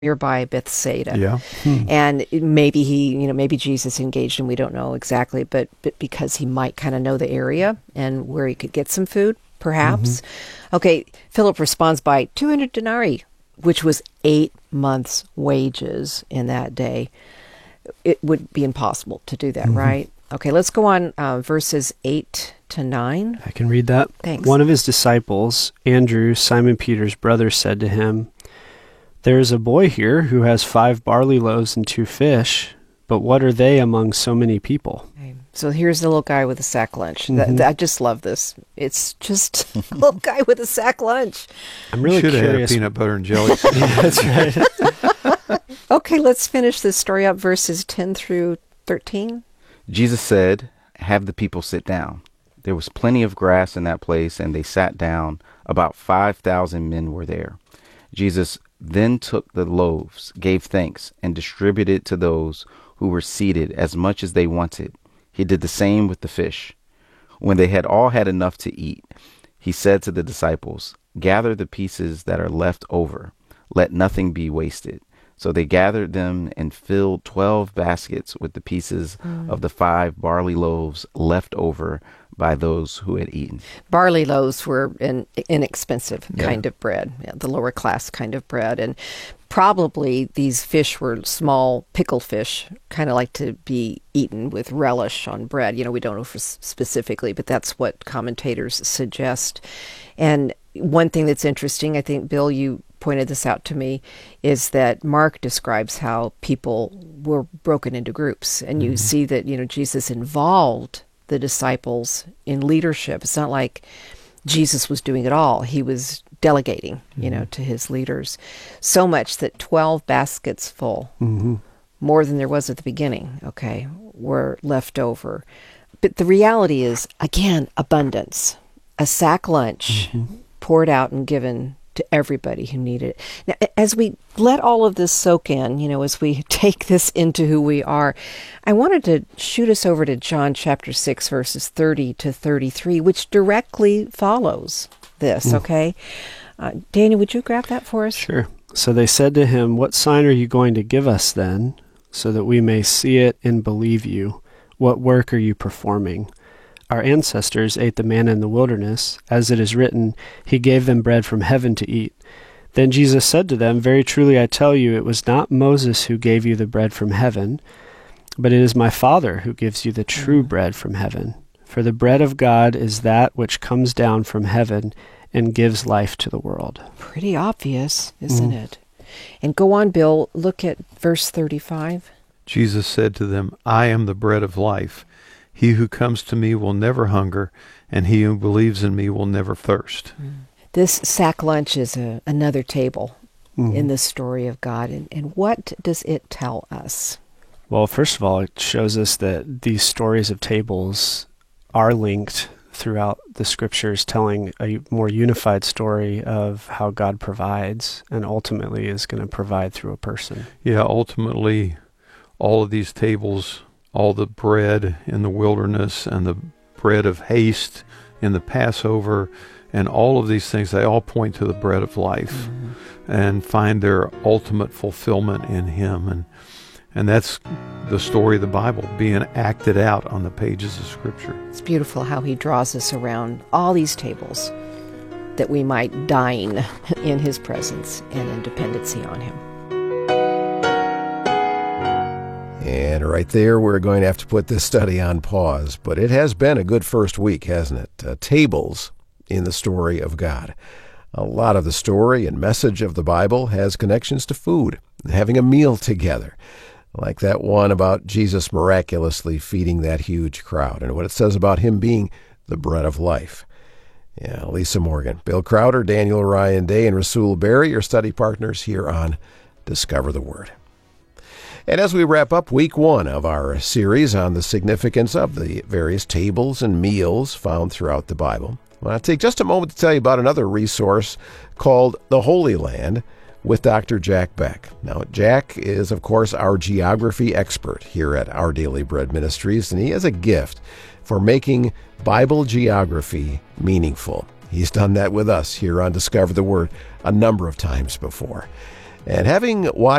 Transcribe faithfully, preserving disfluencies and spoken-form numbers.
nearby Bethsaida. Yeah. Hmm. And maybe he, you know, maybe Jesus engaged him, we don't know exactly, but, but because he might kind of know the area and where he could get some food, perhaps. Mm-hmm. Okay, Philip responds by two hundred denarii, which was eight months' wages in that day. It would be impossible to do that, mm-hmm. right? Okay, let's go on uh, verses eight to nine. I can read that. Thanks. One of his disciples, Andrew, Simon Peter's brother, said to him, "There is a boy here who has five barley loaves and two fish, but what are they among so many people?" Okay. So here's the little guy with a sack lunch. Mm-hmm. That, that, I just love this. It's just a little guy with a sack lunch. I'm really Should curious. have peanut butter and jelly. Yeah, that's right. Okay, let's finish this story up, verses ten through thirteen. Jesus said, "Have the people sit down." There was plenty of grass in that place, and they sat down. About five thousand men were there. Jesus then took the loaves, gave thanks, and distributed to those who were seated as much as they wanted. He did the same with the fish. When they had all had enough to eat, he said to the disciples, "Gather the pieces that are left over. Let nothing be wasted." So they gathered them and filled twelve baskets with the pieces mm. of the five barley loaves left over by those who had eaten. Barley loaves were an inexpensive yeah. kind of bread, yeah, the lower class kind of bread. And probably these fish were small pickled fish, kind of like to be eaten with relish on bread. You know, we don't know for specifically, but that's what commentators suggest. And one thing that's interesting, I think, Bill, you pointed this out to me, is that Mark describes how people were broken into groups. And you mm-hmm. see that, you know, Jesus involved the disciples in leadership. It's not like Jesus was doing it all. He was delegating, mm-hmm. you know, to his leaders. So much that twelve baskets full, mm-hmm. more than there was at the beginning, okay, were left over. But the reality is, again, abundance. A sack lunch mm-hmm. poured out and given to everybody who needed it. Now, as we let all of this soak in, you know, as we take this into who we are, I wanted to shoot us over to John chapter six, verses thirty to thirty-three, which directly follows this, mm. okay? Uh, Daniel, would you grab that for us? Sure. So they said to him, "What sign are you going to give us then, so that we may see it and believe you? What work are you performing? Our ancestors ate the manna in the wilderness. As it is written, he gave them bread from heaven to eat." Then Jesus said to them, "Very truly I tell you, it was not Moses who gave you the bread from heaven, but it is my Father who gives you the true bread from heaven. For the bread of God is that which comes down from heaven and gives life to the world." Pretty obvious, isn't mm. it? And go on, Bill, look at verse thirty-five. Jesus said to them, "I am the bread of life. He who comes to me will never hunger, and he who believes in me will never thirst." Mm. This sack lunch is a, another table mm. in the story of God. And, and what does it tell us? Well, first of all, it shows us that these stories of tables are linked throughout the scriptures, telling a more unified story of how God provides and ultimately is going to provide through a person. Yeah, ultimately, all of these tables, all the bread in the wilderness and the bread of haste in the Passover, and all of these things, they all point to the bread of life mm-hmm. and find their ultimate fulfillment in him. And and that's the story of the Bible being acted out on the pages of Scripture. It's beautiful how he draws us around all these tables that we might dine in his presence and in dependency on him. And right there, we're going to have to put this study on pause. But it has been a good first week, hasn't it? Uh, tables in the story of God. A lot of the story and message of the Bible has connections to food, having a meal together, like that one about Jesus miraculously feeding that huge crowd, and what it says about him being the bread of life. Yeah, Lisa Morgan, Bill Crowder, Daniel Ryan Day, and Rasul Berry, your study partners here on Discover the Word. And as we wrap up week one of our series on the significance of the various tables and meals found throughout the Bible, I want to take just a moment to tell you about another resource called The Holy Land with Doctor Jack Beck. Now, Jack is, of course, our geography expert here at Our Daily Bread Ministries, and he has a gift for making Bible geography meaningful. He's done that with us here on Discover the Word a number of times before. And having watched